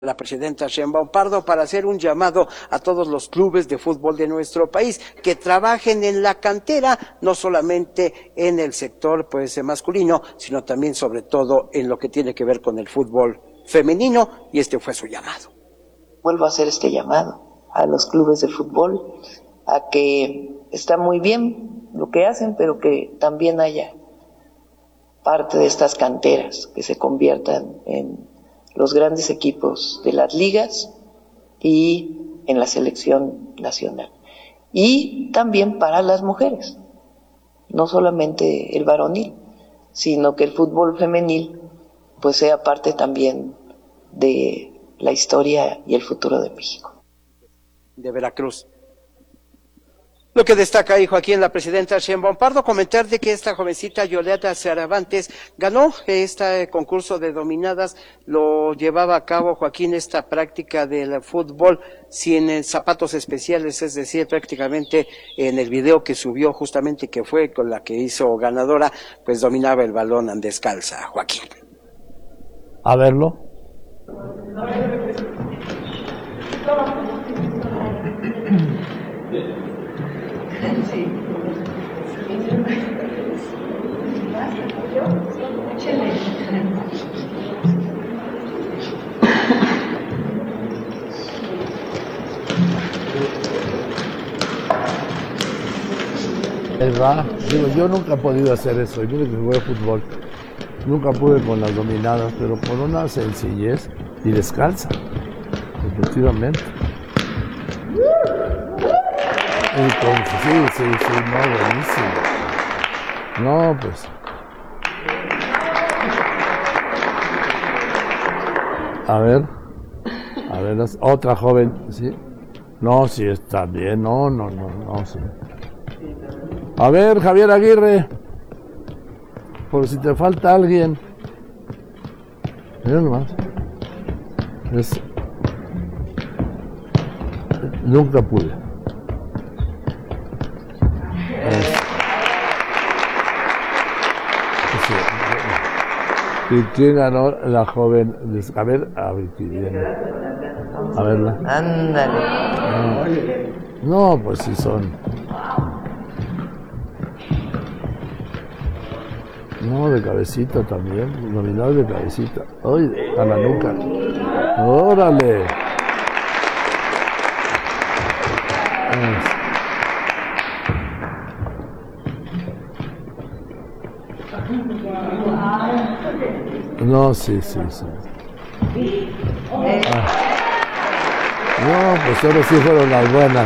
la presidenta Sheinbaum Pardo para hacer un llamado a todos los clubes de fútbol de nuestro país que trabajen en la cantera, no solamente en el sector masculino, sino también sobre todo en lo que tiene que ver con el fútbol femenino, y este fue su llamado. Vuelvo a hacer este llamado a los clubes de fútbol a que está muy bien lo que hacen, pero que también haya parte de estas canteras que se conviertan en los grandes equipos de las ligas y en la selección nacional. Y también para las mujeres, no solamente el varonil, sino que el fútbol femenil pues sea parte también de la historia y el futuro de México. De Veracruz. Lo que destaca ahí, Joaquín, la presidenta Sheinbaum Pardo, comentar de que esta jovencita Yolanda Cervantes ganó este concurso de dominadas, lo llevaba a cabo, Joaquín, esta práctica del fútbol sin zapatos especiales, es decir, prácticamente en el video que subió justamente, que fue con la que hizo ganadora, pues dominaba el balón descalza, Joaquín. A verlo. Sí. Digo, yo nunca he podido hacer eso, yo que jugué fútbol, nunca pude con las dominadas, pero por una sencillez y descalza, efectivamente. Sí, no, buenísimo. No, pues. A ver, otra joven, ¿sí? No, sí, está bien, no, sí. A ver, Javier Aguirre, por si te falta alguien. Mira nomás. Nunca pude. ¿Y quién ganó la joven? A ver, aquí viene. A verla. Ándale. No, pues sí son. No, de cabecita también. Nominal de cabecita. Ay, a la nuca. ¡Órale! No, sí. No, pues ahora sí fueron las buenas.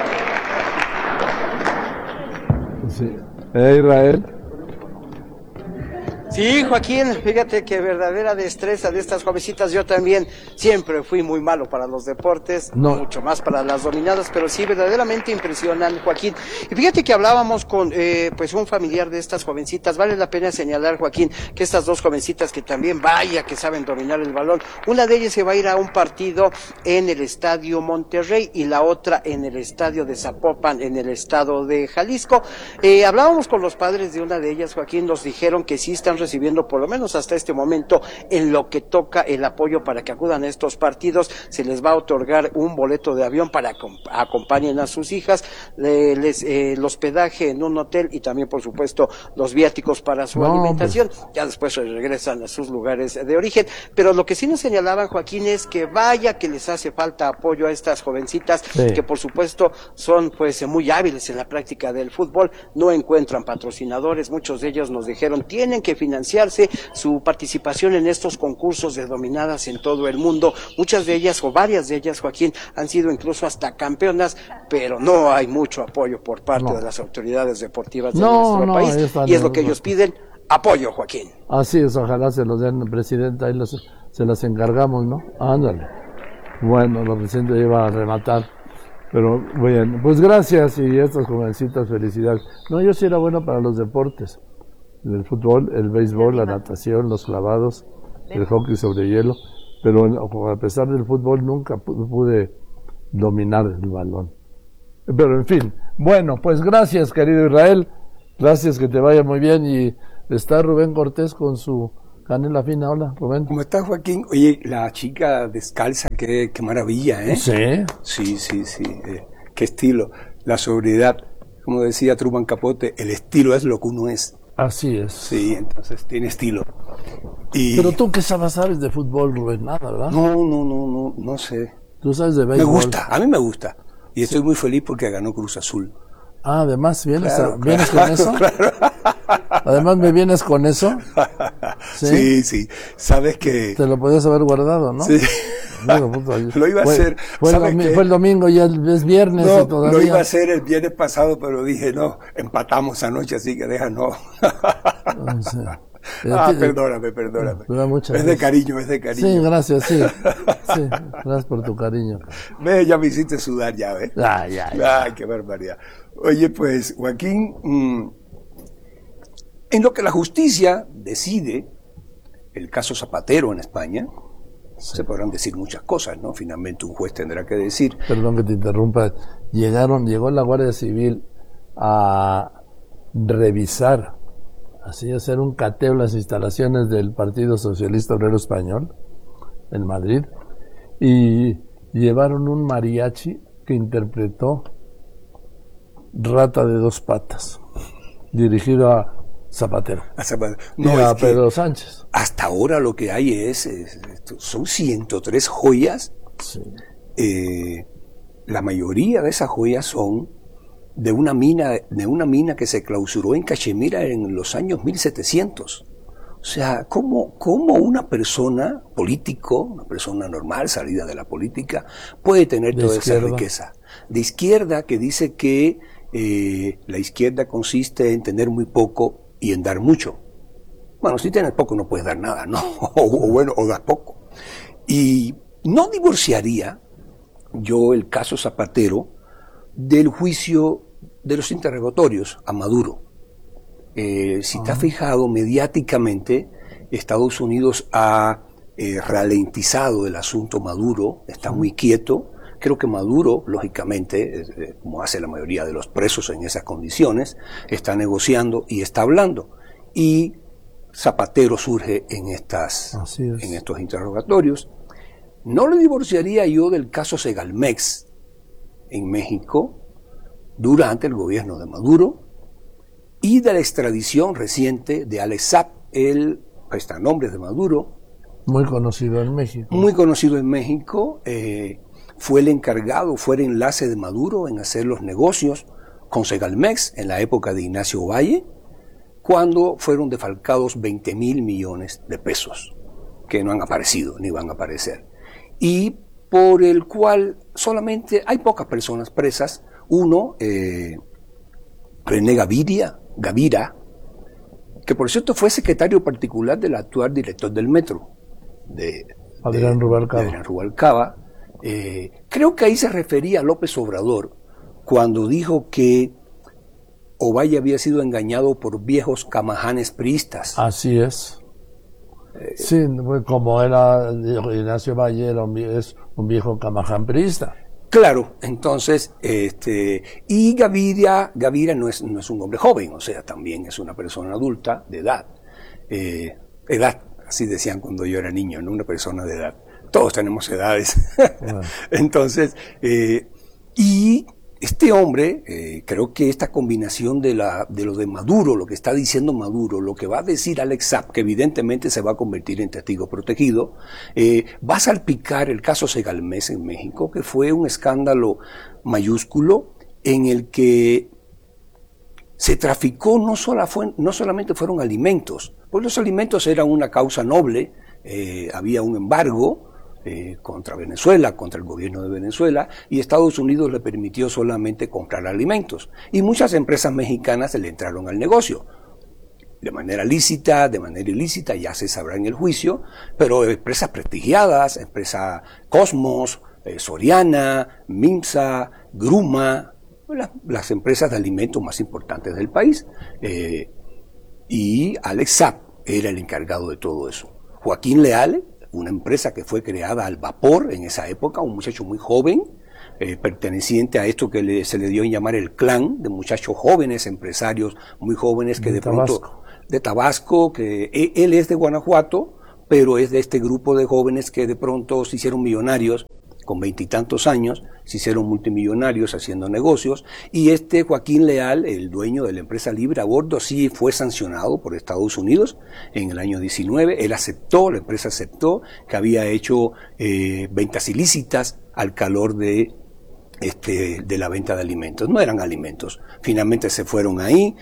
Sí. Israel. Sí, Joaquín, fíjate que verdadera destreza de estas jovencitas. Yo también siempre fui muy malo para los deportes, mucho más para las dominadas, pero sí, verdaderamente impresionan, Joaquín. Y fíjate que hablábamos con pues un familiar de estas jovencitas. Vale la pena señalar, Joaquín, que estas dos jovencitas que también vaya que saben dominar el balón, una de ellas se va a ir a un partido en el Estadio Monterrey y la otra en el Estadio de Zapopan, en el estado de Jalisco. Hablábamos con los padres de una de ellas, Joaquín, nos dijeron que sí están recibiendo, por lo menos hasta este momento, en lo que toca el apoyo para que acudan a estos partidos. Se les va a otorgar un boleto de avión para que acompañen a sus hijas, el hospedaje en un hotel y también, por supuesto, los viáticos para su alimentación. Ya después regresan a sus lugares de origen. Pero lo que sí nos señalaban, Joaquín, es que vaya que les hace falta apoyo a estas jovencitas, que por supuesto son pues muy hábiles en la práctica del fútbol, no encuentran patrocinadores. Muchos de ellos nos dijeron tienen que financiarse su participación en estos concursos de dominadas en todo el mundo. Muchas de ellas o varias de ellas, Joaquín, han sido incluso hasta campeonas, pero no hay mucho apoyo por parte de las autoridades deportivas de nuestro país, y es lo que ellos piden, apoyo, Joaquín. Así es, ojalá se los den, presidenta, ahí se las encargamos, ¿no? Ándale. Bueno, la presidenta iba a rematar, pero bien, pues gracias, y estas jovencitas, felicidades. No, yo sí era bueno para los deportes. El fútbol, el béisbol, la natación, los clavados, el hockey sobre hielo, pero a pesar del fútbol nunca pude dominar el balón. Pero en fin, bueno, pues gracias, querido Israel, gracias, que te vaya muy bien. Y está Rubén Cortés con su Canela fina, hola, Rubén. ¿Cómo estás, Joaquín? Oye, la chica descalza, qué maravilla, ¿eh? Sí. Sí. Qué estilo. La sobriedad, como decía Truman Capote, el estilo es lo que uno es. Así es. Sí, entonces tiene estilo. Pero tú, ¿qué sabes de fútbol, Rubén? Nada, ¿verdad? No sé. ¿Tú sabes de béisbol? Me gusta, a mí me gusta. Y estoy muy feliz porque ganó Cruz Azul. Ah, además, ¿vienes Claro, con eso? Claro. Además, ¿me vienes con eso? Sí. Sabes que... Te lo podías haber guardado, ¿no? Sí. Bueno, puto, Lo iba a hacer. Fue el domingo, ya es viernes y todavía. Lo iba a hacer el viernes pasado, pero dije, no, empatamos anoche, así que no. Sí. Perdóname. Es de cariño. Sí, gracias, sí. Gracias por tu cariño. Ve, ya me hiciste sudar, ya, ¿ves? Ay, qué barbaridad. Oye, pues, Joaquín, en lo que la justicia decide, el caso Zapatero en España, se podrán decir muchas cosas, ¿no? Finalmente un juez tendrá que decir. Perdón que te interrumpa. Llegó la Guardia Civil a revisar, así hacer un cateo en las instalaciones del Partido Socialista Obrero Español en Madrid, y llevaron un mariachi que interpretó Rata de dos patas, dirigido a Zapatero. No, y a Pedro Sánchez. Hasta ahora lo que hay son 103 joyas. Sí. La mayoría de esas joyas son de una mina que se clausuró en Cachemira en los años 1700. O sea, ¿cómo una persona político, una persona normal, salida de la política, puede tener toda esa riqueza? De izquierda, que dice que la izquierda consiste en tener muy poco y en dar mucho. Bueno, si tienes poco no puedes dar nada, ¿no? o das poco. Y no divorciaría yo el caso Zapatero del juicio de los interrogatorios a Maduro. Si te has fijado, mediáticamente Estados Unidos ha ralentizado el asunto Maduro, está muy quieto. Creo que Maduro, lógicamente, como hace la mayoría de los presos en esas condiciones, está negociando y está hablando. Y Zapatero surge en estos interrogatorios. No lo divorciaría yo del caso Segalmex en México durante el gobierno de Maduro y de la extradición reciente de Alex Saab, el prestanombres de Maduro. Muy conocido en México. Muy conocido en México. Fue el encargado, fue el enlace de Maduro en hacer los negocios con Segalmex en la época de Ignacio Valle, cuando fueron defalcados 20,000 millones de pesos, que no han aparecido ni van a aparecer. Y por el cual solamente hay pocas personas presas. Uno, René Gavira, que por cierto fue secretario particular del actual director del metro, de Adrián Rubalcaba. Creo que ahí se refería a López Obrador cuando dijo que Ovalle había sido engañado por viejos camajanes priistas. Así es. Sí, como era Ignacio Valle, es un viejo camaján priista. Claro, entonces, y Gavira no es un hombre joven, o sea, también es una persona adulta, de edad, así decían cuando yo era niño, no una persona de edad. Todos tenemos edades. Bueno. Entonces, y este hombre, creo que esta combinación de lo de Maduro, lo que está diciendo Maduro, lo que va a decir Alex Saab, que evidentemente se va a convertir en testigo protegido, va a salpicar el caso Segalmex en México, que fue un escándalo mayúsculo en el que se traficó, no solamente fueron alimentos, pues los alimentos eran una causa noble, había un embargo contra Venezuela, contra el gobierno de Venezuela, y Estados Unidos le permitió solamente comprar alimentos. Y muchas empresas mexicanas le entraron al negocio. De manera lícita, de manera ilícita, ya se sabrá en el juicio, pero empresas prestigiadas, empresa Cosmos, Soriana, Minsa, Gruma, las empresas de alimentos más importantes del país. Y Alex Saab era el encargado de todo eso. Joaquín Leal, una empresa que fue creada al vapor en esa época, un muchacho muy joven, perteneciente a esto que se le dio en llamar el clan, de muchachos jóvenes, empresarios muy jóvenes que de pronto de Tabasco, que él es de Guanajuato, pero es de este grupo de jóvenes que de pronto se hicieron millonarios con 20 y tantos años, se hicieron multimillonarios haciendo negocios, y este Joaquín Leal, el dueño de la empresa Libre a Bordo, sí fue sancionado por Estados Unidos en el año 19, él aceptó, la empresa aceptó que había hecho ventas ilícitas al calor de la venta de alimentos, no eran alimentos, finalmente se fueron ahí,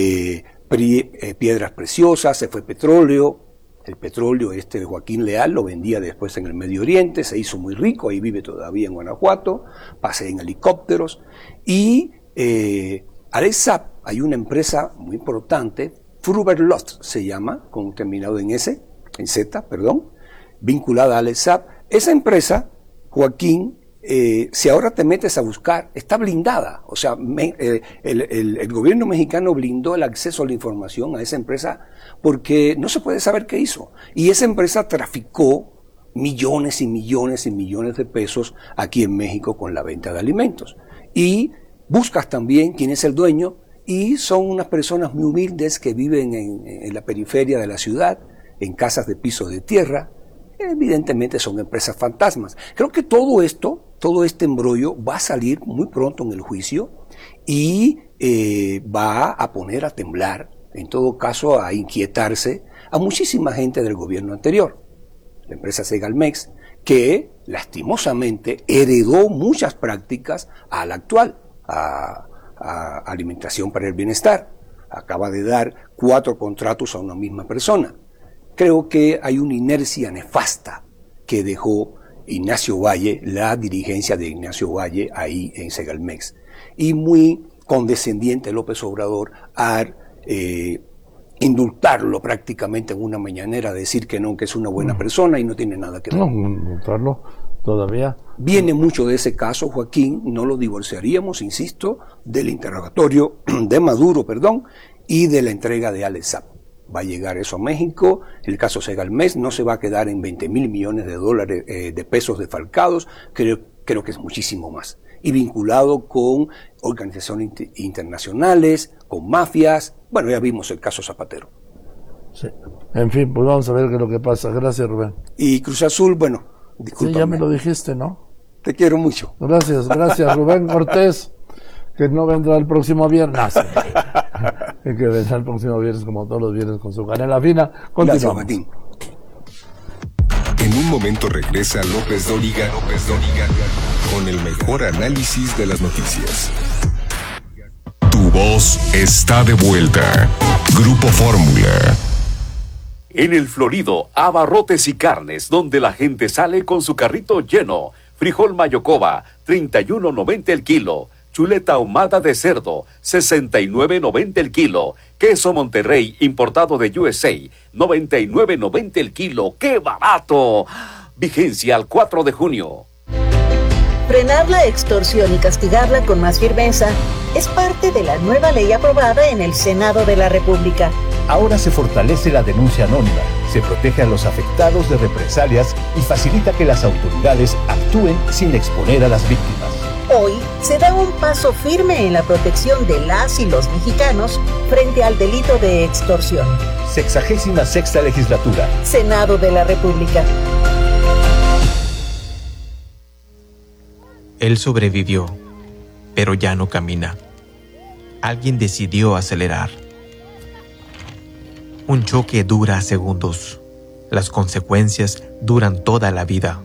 piedras preciosas, se fue petróleo. El petróleo de Joaquín Leal lo vendía después en el Medio Oriente, se hizo muy rico, ahí vive todavía en Guanajuato, pasea en helicópteros. Y Alesap, hay una empresa muy importante, Fruberlost se llama, con terminado en Z, vinculada a Alesap. Esa empresa, Joaquín, si ahora te metes a buscar, está blindada. O sea, el gobierno mexicano blindó el acceso a la información a esa empresa porque no se puede saber qué hizo. Y esa empresa traficó millones y millones y millones de pesos aquí en México con la venta de alimentos. Y buscas también quién es el dueño, y son unas personas muy humildes que viven en la periferia de la ciudad, en casas de piso de tierra. Evidentemente son empresas fantasmas. Creo que todo este embrollo va a salir muy pronto en el juicio y va a poner a temblar, en todo caso a inquietarse a muchísima gente del gobierno anterior. La empresa Segalmex, que lastimosamente heredó muchas prácticas a la actual, a Alimentación para el Bienestar. Acaba de dar 4 contratos a una misma persona. Creo que hay una inercia nefasta que dejó Ignacio Valle, la dirigencia de Ignacio Valle ahí en Segalmex. Y muy condescendiente López Obrador a indultarlo prácticamente en una mañanera, decir que no, que es una buena persona y no tiene nada que ver. No, indultarlo todavía. Viene mucho de ese caso, Joaquín, no lo divorciaríamos, insisto, del interrogatorio de Maduro, y de la entrega de Alesap. Va a llegar eso a México, el caso Segalmex no se va a quedar en 20,000 millones de dólares, de pesos defalcados, creo que es muchísimo más. Y vinculado con organizaciones internacionales, con mafias, bueno, ya vimos el caso Zapatero. Sí. En fin, pues vamos a ver qué es lo que pasa. Gracias, Rubén. Y Cruz Azul, bueno, discúlpame. Sí, ya me lo dijiste, ¿no? Te quiero mucho. Gracias, Rubén Cortés, que no vendrá el próximo viernes. Que vendrá el próximo viernes, como todos los viernes, con su canela fina. Continuamos. Gracias, Martín. En un momento regresa López Dóriga con el mejor análisis de las noticias. Tu voz está de vuelta. Grupo Fórmula. En el Florido, abarrotes y carnes, donde la gente sale con su carrito lleno. Frijol Mayocoba, 31.90 el kilo. Chuleta ahumada de cerdo, 69.90 el kilo. Queso Monterrey, importado de USA, 99.90 el kilo. ¡Qué barato! Vigencia al 4 de junio. Frenar la extorsión y castigarla con más firmeza es parte de la nueva ley aprobada en el Senado de la República. Ahora se fortalece la denuncia anónima, se protege a los afectados de represalias y facilita que las autoridades actúen sin exponer a las víctimas. Hoy se da un paso firme en la protección de las y los mexicanos frente al delito de extorsión. 66ª legislatura. Senado de la República. Él sobrevivió, pero ya no camina. Alguien decidió acelerar. Un choque dura segundos. Las consecuencias duran toda la vida.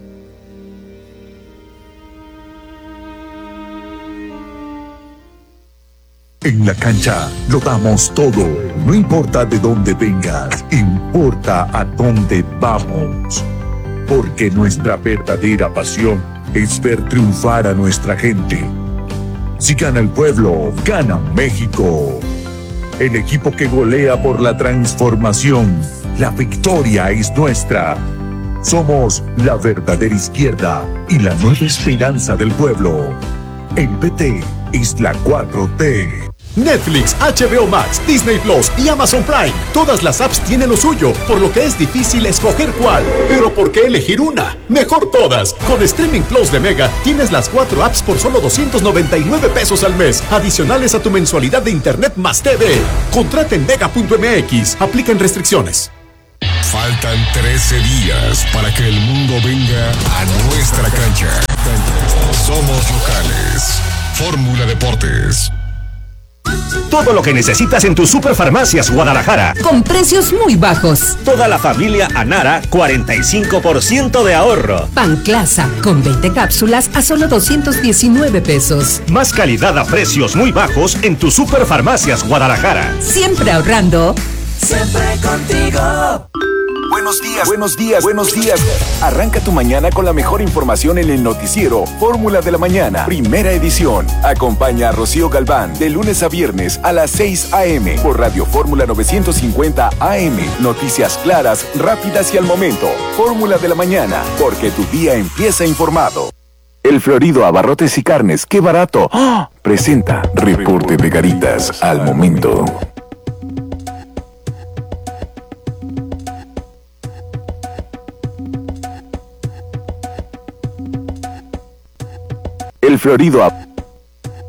En la cancha lo damos todo. No importa de dónde vengas, importa a dónde vamos. Porque nuestra verdadera pasión es ver triunfar a nuestra gente. Si gana el pueblo, gana México. El equipo que golea por la transformación. La victoria es nuestra. Somos la verdadera izquierda y la nueva esperanza del pueblo. El PT es la 4T. Netflix, HBO Max, Disney Plus y Amazon Prime. Todas las apps tienen lo suyo, por lo que es difícil escoger cuál. Pero ¿por qué elegir una? Mejor todas. Con Streaming Plus de Mega tienes las 4 apps por solo 299 pesos al mes, adicionales a tu mensualidad de Internet más TV. Contrata en mega.mx. Aplican restricciones. Faltan 13 días para que el mundo venga a nuestra cancha. Somos locales. Fórmula Deportes. Todo lo que necesitas en tus Superfarmacias Guadalajara. Con precios muy bajos. Toda la familia Anara, 45% de ahorro. Panclasa, con 20 cápsulas a solo 219 pesos. Más calidad a precios muy bajos en tus Superfarmacias Guadalajara. Siempre ahorrando. Siempre contigo. Buenos días, buenos días, buenos días. Arranca tu mañana con la mejor información en el noticiero Fórmula de la Mañana, primera edición. Acompaña a Rocío Galván de lunes a viernes a las 6 a.m. por Radio Fórmula 950 AM. Noticias claras, rápidas y al momento. Fórmula de la Mañana, porque tu día empieza informado. El Florido Abarrotes y Carnes, ¡qué barato! ¡Oh! Presenta Reporte de Garitas al momento. El Florido